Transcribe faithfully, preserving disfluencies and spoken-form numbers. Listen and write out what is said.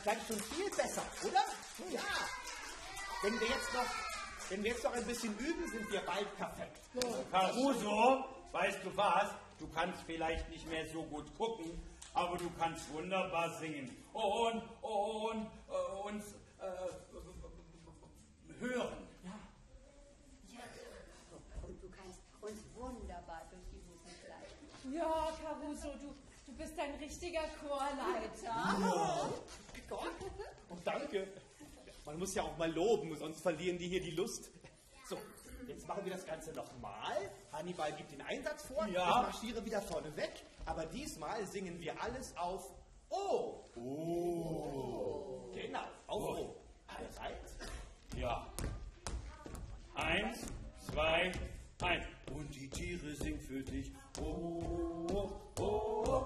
klang schon viel besser, oder? Ja. Wenn wir jetzt noch, wenn wir jetzt noch ein bisschen üben, sind wir bald perfekt. Caruso, weißt du was? Du kannst vielleicht nicht mehr so gut gucken, aber du kannst wunderbar singen. Und, und, äh, uns äh, hören. Ja. Ja. Und du kannst uns wunderbar durch die Musik leiten. Ja, Caruso, du, du bist ein richtiger Chorleiter. Ja. Gott. Oh, danke. Man muss ja auch mal loben, sonst verlieren die hier die Lust. So, jetzt machen wir das Ganze nochmal. Hannibal gibt den Einsatz vor. Ja. Ich marschiere wieder vorne weg. Aber diesmal singen wir alles auf O. Oh. Genau, auf O. Bereit? Ja. Eins, zwei, eins. Und die Tiere singen für dich. Oh, oh, oh,